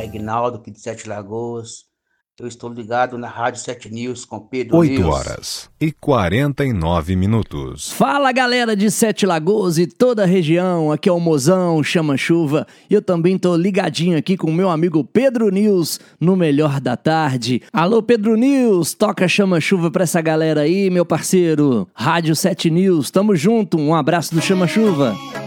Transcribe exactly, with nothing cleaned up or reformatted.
é Ignaldo, aqui de Sete Lagoas. Eu estou ligado na Rádio Sete News com Pedro oito News. horas e quarenta e nove minutos. Fala, galera de Sete Lagoas e toda a região, aqui é o Mozão, Chama Chuva, e eu também tô ligadinho aqui com o meu amigo Pedro News, no Melhor da Tarde. Alô, Pedro News, toca Chama Chuva pra essa galera aí, meu parceiro. Rádio Sete News, tamo junto, um abraço do Chama Chuva.